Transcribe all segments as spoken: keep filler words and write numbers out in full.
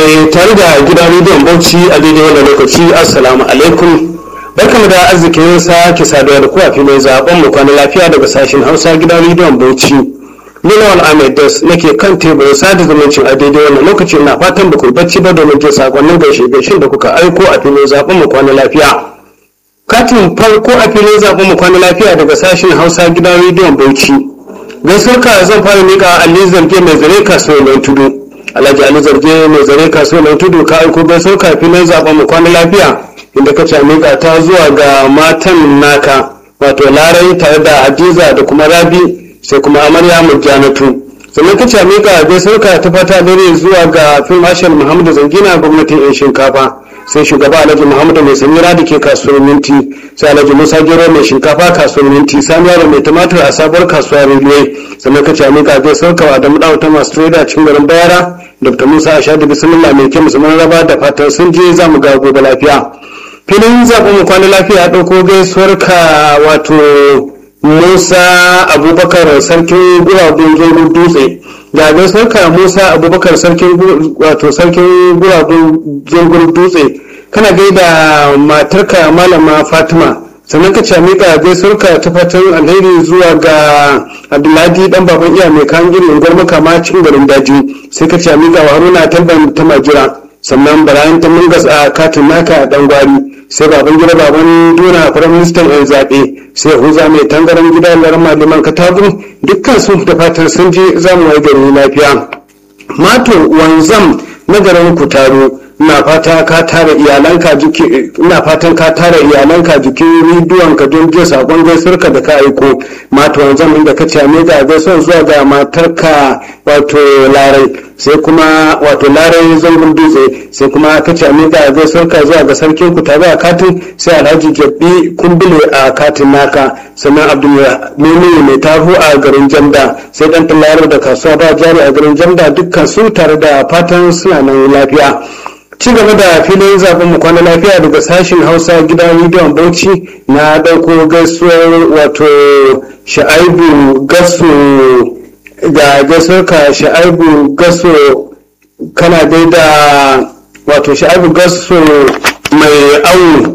mai tare da gidan rediyon Bauchi a daidai wannan lokaci. Assalamu alaikum, barkamu da arzikin sake saduwa da ku a filin zaben mu kwana lafiya daga sashen Hausa gidan rediyon Bauchi. Ni Lawal Ahmed Das nake kan teburin sada zumuncin a daidai wannan lokaci. Ina fatan ba ku bacci ba domin jin sakonnin gaishe-gaishen da kuka aiko a filin zaben mu kwana lafiya. Katin farko a filin zaben mu kwana lafiya daga sashen Hausa gidan rediyon Bauchi. Gaisuwa zan fara mika Ali Zarge mai zare kasuwar mai tudu. Alhaji Ali Zarge mai zare kasuwar mai tudu ka aiko gaisuwa kafin nan zaben mu kwana lafiya, inda ka ce mika ta zuwa ga matan naka wato Larai tare da Hadiza da kuma Rabi sai kuma Amarya Murjanatu. Sannan ka ce mika gaisuwa ta fata dare zuwa ga Film Marshal Muhammadu Zangina gwamnatin yan shinkafa, sai shugaba Alhaji Muhammadu mai samira da ke kasuwar minti, sai Alhaji Musa Gero mai shinkafa kasuwar minti, Sani Yaro mai tumatur a sabuwar kasuwar Railway. Sannan ka ce mika gaisuwa ka Adamu Dawo ta masu trader cikin garin Bayara, Dr. Musa Ashadu Bismillah mai kyau musamman raba da fatan sun je za mu ga gobe lafiya. Filin zaɓen mu kwana lafiya a ɗauko gaisuwar ka wato Musa Abubakar sarkin guragun zogon dutse. Da gaisuwar ka Musa Abubakar sarkin wato sarkin guragun zogon dutse. Kana gaida matarka Malama Fatima. Sannan ka ce mika gaisuwar ka ta fatan alheri zuwa ga Abdullahi dan baban iya mai kan gini unguwar makama cikin garin daji, sai ka ce mika wa Haruna Talban ta Majira. Sannan Barayin ta Mungas a katin naka dan gwari, sai baban gida baban Duna Prime Minister yan zaɓe, sai Huza mai tangaran gida laran maliman Katagun, dukkan su da fatan sun je zamu wai gari lafiya. Mato Wanzam na garin Kutaro, ina fata ka tara iyalanka jiki ina fatan ka tara iyalanka jikin ridiyon ka don jin sakon gaisuwarka da ka aiko. Mato Wanzam inda ka ce me ga gaisuwar zuwa ga matarka wato Larai, sai kuma wato Larai zangon dutse, sai kuma ka ce me ga gaisuwarka zuwa ga sarkin Kutaro a katin, sai Alhaji Jabbi Kumbule a katin naka, sannan Abdul Mimi mai tafu a garin Jamda, sai dan Tallar da kasuwa ba jari a garin Jamda, dukkan su tare da fatan suna nan lafiya. Ci gaba da filin zaben mu kwana lafiya daga sashin Hausa gidan rediyon Bauchi, na dauko gaisuwar wato Sha'aibu Gasso ga gaisuwar ka Sha'aibu Gasso, kana gaida wato Sha'aibu Gasso mai awu,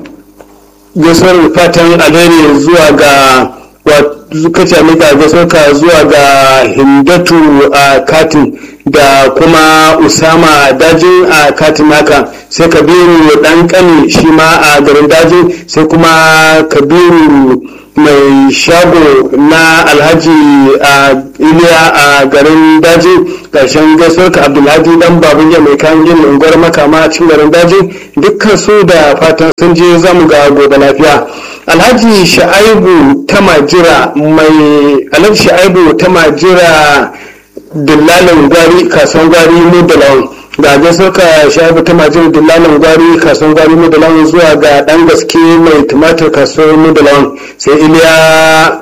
gaisuwar fatan alheri zuwa ga wato kace mika gaisuwar ka zuwa ga Hindatu a katin da kuma Usama dajin a katin naka, sai Kabiru dan kani shi ma a garin dajin, sai kuma Kabiru mai shago na Alhaji a Iliya a garin daji. Karshen gaisuwar ka Abdulhadi dan babanya mai kayan yin unguwar makama cikin garin daji, dukkan su da fatan sun je zamu ga gobe lafiya. Alhaji Sha'aibu ta Majira mai Alhaji Sha'aibu ta Majira dillalin gwari kasuwan gwari mu da lawan, ga gaisuwar ka Sha'aibu ta Majira dillalin gwari kasuwan gwari mu da lawan zuwa ga dan gaske mai tumatir kasuwar mu da lawan, sai Iliya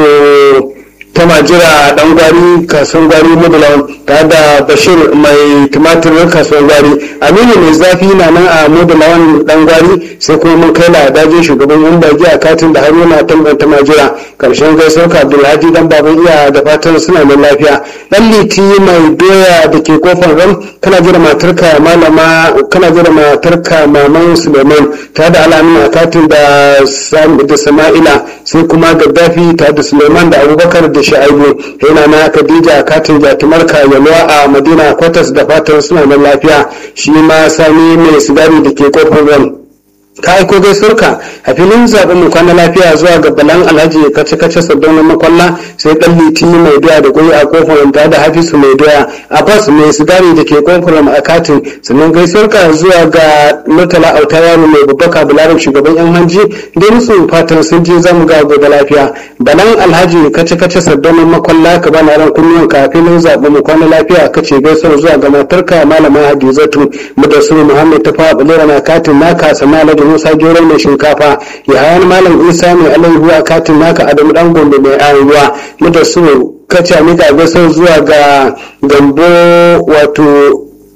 wato ta Majira dan gwari kasuwar gwari mu da lawan tare da Bashir mai tumatir kasuwar gwari, Aminu mai zafi na nan a mu da lawan dan gwari, sai kuma mun kai la daji shugaban yan bagi a katin da Haruna Talban ta Majira. Karshen gaisuwar ka Abdulhadi dan baban iya da fatan suna nan lafiya. Dan Liti mai doya da ke kofar ram, kana jira matarka malama kana jira matarka maman Suleiman tare da Alamin a katin da da Sama'ila, sai kuma Gaddafi tare da Suleiman da Abubakar da Sha'aibu, yana na Khadija a katin Jatumarka Yalwa a Madina Kwatas da fatan suna nan lafiya. Shi ma Sani mai sigari da ke kofar ram, ka aiko gaisuwarka a filin zaɓen mu kwana lafiya zuwa ga Balan Alhaji kace kace Sardauna Makwalla, sai dan Liti mai doya da goyi a kofar da da Hafisu mai doya, Abbas mai sigari da ke kofar a katin. Sannan gaisuwarka zuwa ga Murtala Auta Yaro mai babbaka Bularin shugaban yan hanji, da musu fatan sun je zamu ga gobe lafiya. Balan Alhaji kace kace Sardauna Makwalla, ka bana ran kunnuwan ka filin zaɓen mu kwana lafiya, kace gaisuwar zuwa ga matarka Malama Hadizatu Mudassir Muhammad Tafa Balera na katin naka, sannan Alhaji Musa Gero mai shinkafa, Yahayan Malam Isa mai alaihu a katin naka, Adamu dan Gombe mai ayuwa, Mudassir kace mika gaisuwar zuwa ga Gambo wato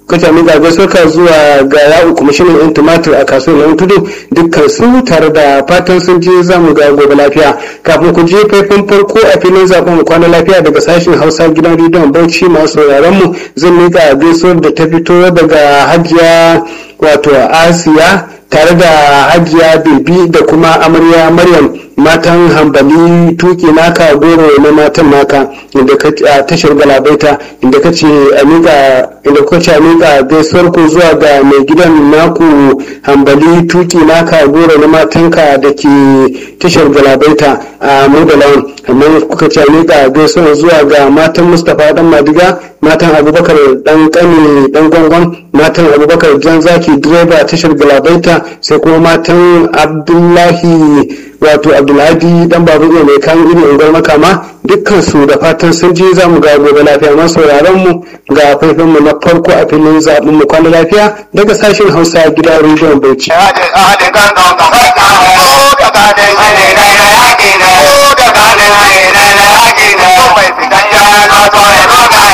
kacha mi ga gaisuwa zuwa ga ya'u kwamishinan yan tumatir a kasuwar yan tudu dukkan su tare da fatan sun je za mu ga gobe lafiya. Kafin ku je faifan farko a filin zaben kwana lafiya daga sashen Hausa gidan rediyon Bauchi masu sauraron mu zan miƙa gaisuwar da ta fito daga Hajiya wato Asiya tare da Hajiya Bebi da kuma Amarya Maryam matan Hambali tuki naka goro na matan naka inda ka tashar Galabaita inda ka ce amiga inda ka ce amiga gaisuwar ku zuwa ga mai gidan naku Hambali tuki naka goro na matanka da ke tashar Galabaita a Mudalawan amma kuka ce amiga gaisuwar zuwa ga matan Mustapha dan Madiga matan Abubakar dan Kani dan Gongon matan Abubakar Jan Zaki direba tashar Galabaita sai kuma matan Abdullahi wato Abdulhadi dan babu ne mai kan iri ungar makama dukkan su da fatan sun je za mu ga gobe lafiya ma sauraron mu ga faifin mu na farko a filin zaɓin mu kwana lafiya daga sashen Hausa gidan rediyon Bauchi. Mai fitan ya na so ya